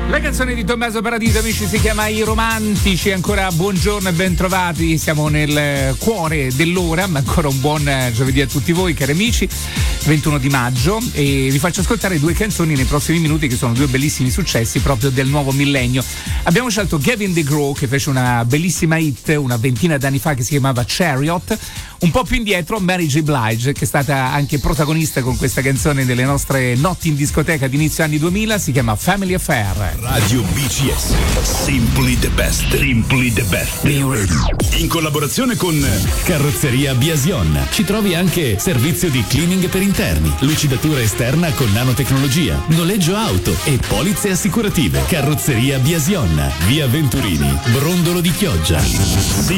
La canzone di Tommaso Paradiso, amici, si chiama I Romantici. Ancora buongiorno e ben trovati. Siamo nel cuore dell'ora, ma ancora un buon giovedì a tutti voi, cari amici. 21 di maggio, e vi faccio ascoltare due canzoni nei prossimi minuti che sono due bellissimi successi proprio del nuovo millennio. Abbiamo scelto Gavin DeGraw, che fece una bellissima hit una ventina d'anni fa che si chiamava Chariot. Un po' più indietro Mary J. Blige, che è stata anche protagonista con questa canzone nelle nostre notti in discoteca di inizio anni 2000, si chiama Family Affair. Radio BCS, Simply the Best. Simply the Best. In collaborazione con Carrozzeria Biasion. Ci trovi anche servizio di cleaning per interni, lucidatura esterna con nanotecnologia, noleggio auto e polizze assicurative. Carrozzeria Biasion, via Venturini, Brondolo di Chioggia.